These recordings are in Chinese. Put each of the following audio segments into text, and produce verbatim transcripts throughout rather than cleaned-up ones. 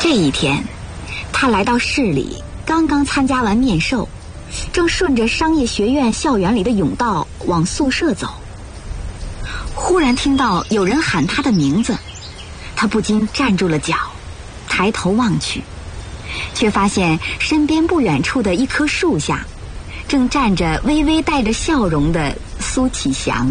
这一天，他来到市里，刚刚参加完面授，正顺着商业学院校园里的甬道往宿舍走。忽然听到有人喊他的名字，他不禁站住了脚，抬头望去，却发现身边不远处的一棵树下，正站着微微带着笑容的苏启祥。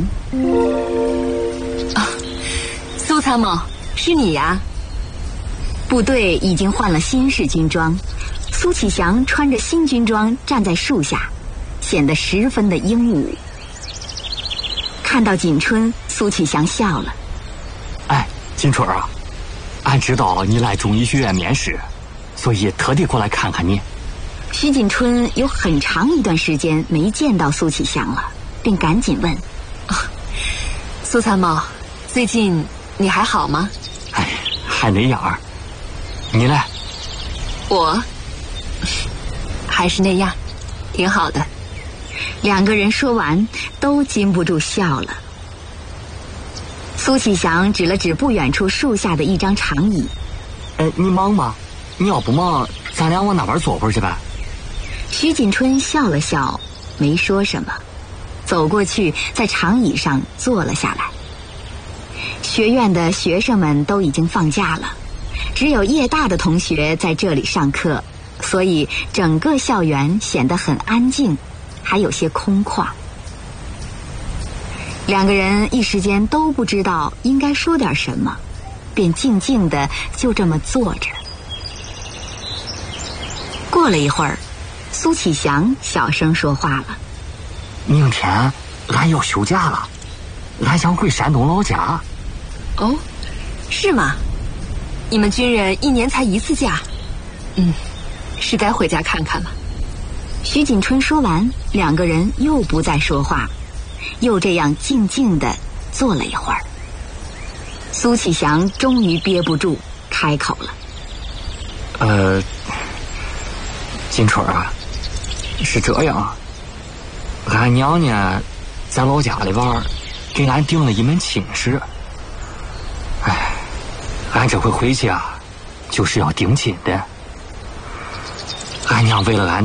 啊，苏参谋，是你呀？ 部队已经换了新式军装，苏启祥穿着新军装站在树下，显得十分的英武。看到锦春，苏启祥笑了。 哎，锦春啊，俺知道你来中医学院面试，所以特地过来看看你。 徐锦春有很长一段时间没见到苏启祥了，便赶紧问： 哦，苏参谋，最近你还好吗？ 哎，还那样。你呢？ 我还是那样，挺好的。 两个人说完，都禁不住笑了。苏启祥指了指不远处树下的一张长椅：“ 呃，你忙吗？你要不忙，咱俩往那边坐会儿去呗。” 徐锦春笑了笑，没说什么，走过去，在长椅上坐了下来。学院的学生们都已经放假了，只有夜大的同学在这里上课，所以整个校园显得很安静，还有些空旷。两个人一时间都不知道应该说点什么，便静静地就这么坐着。过了一会儿，苏启祥小声说话了：“ 明天俺要休假了，俺想回山东老家。” 哦，是吗？你们军人一年才一次假，嗯，是该回家看看了。 徐锦春说完，两个人又不再说话，又这样静静地坐了一会儿。苏启祥终于憋不住，开口了：“ 呃，锦春啊，是这样，俺娘呢，在老家里边给俺定了一门亲事。哎，俺这回回去啊，就是要定亲的。俺娘为了俺的